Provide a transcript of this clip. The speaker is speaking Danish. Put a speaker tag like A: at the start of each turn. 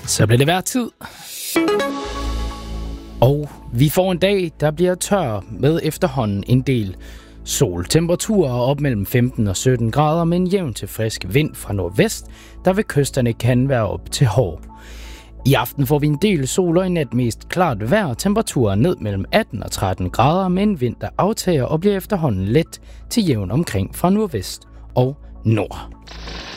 A: Så bliver det hver tid. Og vi får en dag, der bliver tør med efterhånden en del sol. Temperaturer op mellem 15 og 17 grader med en jævn til frisk vind fra nordvest, der ved kysterne kan være op til hård. I aften får vi en del sol og i nat mest klart vejr. Temperaturer ned mellem 18 og 13 grader med en vind, der aftager og bliver efterhånden let til jævn omkring fra nordvest og nord.